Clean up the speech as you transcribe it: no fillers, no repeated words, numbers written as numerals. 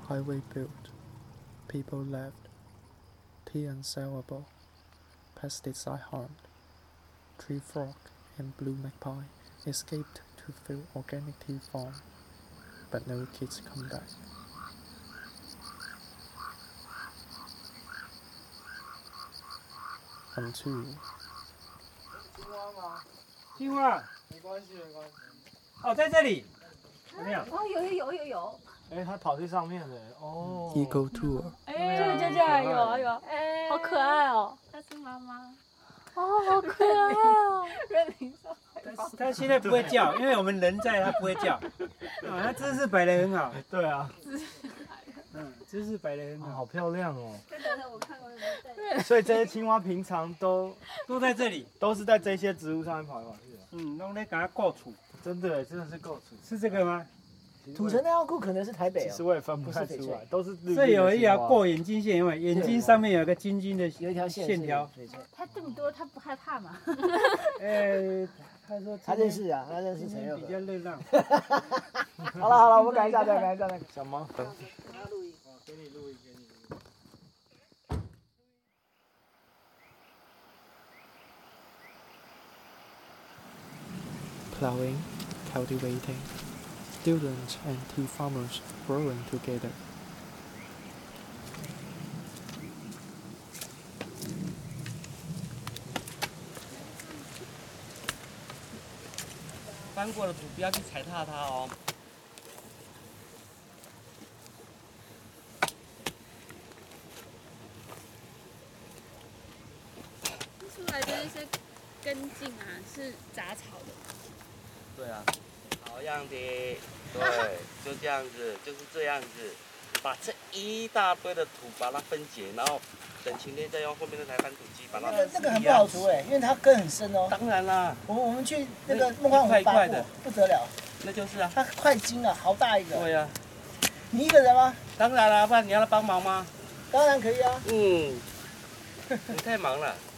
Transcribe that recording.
Highway built, people left, tea unsellable, pesticide harmed. Tree frog and blue magpie escaped to fill organic tea farm, but no kids come back. 2. 青蛙吗？ 青蛙没关系，没关系。 哦，在这里，有没有？ 哦，有。 哎，它跑去上面了。哦。 Eagle tour. 这有，哎，好可爱哦。它是妈妈。哦，好可爱哦。认领上。 它现在不会叫，因为我们人在，它不会叫。啊，它姿势摆得很好。 对啊。 姿势摆得很好， 好漂亮哦。 等等，我看过有没有在。 所以这些青蛙平常都在这里， 都是在这些植物上面跑来跑去的。 弄在给它构筑。 真的是够楚。 是这个吗？ 土城那库可能是台北哦。 其实我也分不太出来，都是这有一条过眼睛线，因为眼睛上面有个晶晶的有一条线条。 他这么多，他不害怕吗？ 他说他认识啊，他认识陈佑。 比较热闹。 好了，我们改一下， 小猫。 给你录音。 Plowing, cultivating, students and tea farmers growing together. 翻过的土不要去踩踏它哦。 出来的那些根茎啊，是杂草的。 对啊，好样的，对，就这样子，就是这样子，把这一大堆的土把它分解，然后等晴天再用后面那台翻土机把它。 那个很不好除哎，因为它根很深哦。 当然啦， 我们去那个梦幻湖拔过，不得了。 那就是啊。 它块茎啊，好大一个。 对啊。 你一个人吗？ 当然啦，不然你要来帮忙吗？ 当然可以啊。 你太忙了。